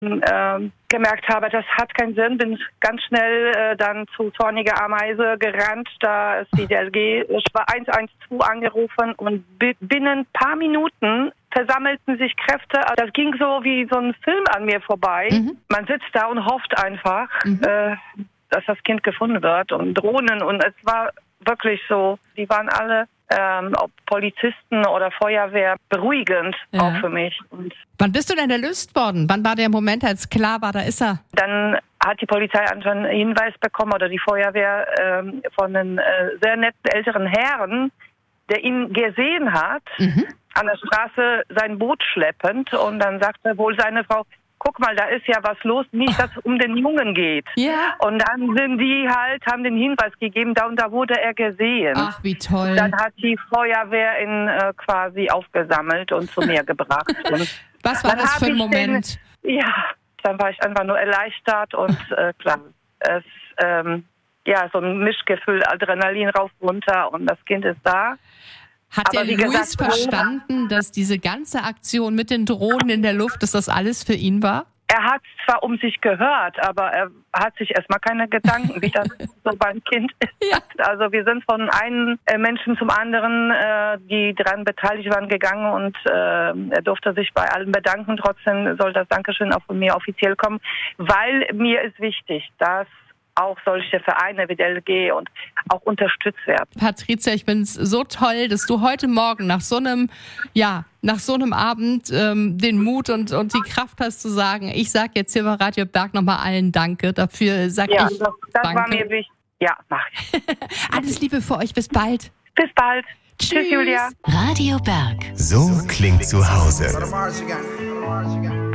gemerkt habe, das hat keinen Sinn, bin ganz schnell dann zu Zornige Ameise gerannt, da ist die DLG, ich war 112 angerufen und binnen ein paar Minuten versammelten sich Kräfte. Das ging so wie so ein Film an mir vorbei. Man sitzt da und hofft einfach, dass das Kind gefunden wird und Drohnen und es war wirklich so, die waren alle ob Polizisten oder Feuerwehr, beruhigend auch für mich. Und wann bist du denn erlöst worden? Wann war der Moment, als klar war, da ist er? Dann hat die Polizei anscheinend einen Hinweis bekommen oder die Feuerwehr von einem sehr netten älteren Herrn, der ihn gesehen hat, an der Straße sein Boot schleppend und dann sagte wohl seine Frau, guck mal, da ist ja was los, nicht, dass es um den Jungen geht. Ja. Und dann sind die haben den Hinweis gegeben, da und da wurde er gesehen. Ach, wie toll. Dann hat die Feuerwehr ihn quasi aufgesammelt und zu mir gebracht. Und was war das für ein Moment? Dann war ich einfach nur erleichtert und klar, es so ein Mischgefühl, Adrenalin rauf, runter und das Kind ist da. Hat der Luis verstanden, dass diese ganze Aktion mit den Drohnen in der Luft, dass das alles für ihn war? Er hat zwar um sich gehört, aber er hat sich erstmal keine Gedanken, wie das so beim Kind ist. Ja. Also wir sind von einem Menschen zum anderen, die daran beteiligt waren, gegangen und er durfte sich bei allen bedanken. Trotzdem soll das Dankeschön auch von mir offiziell kommen, weil mir ist wichtig, dass auch solche Vereine wie DLG und auch unterstützt werden. Patricia, ich finde es so toll, dass du heute Morgen nach so einem Abend den Mut und die Kraft hast zu sagen, ich sage jetzt hier bei Radio Berg nochmal allen Danke. Dafür sage ich das Danke. War mir wichtig. Ja, mach ich. Alles Liebe für euch. Bis bald. Bis bald. Tschüss, Julia. Radio Berg. So klingt zu Hause.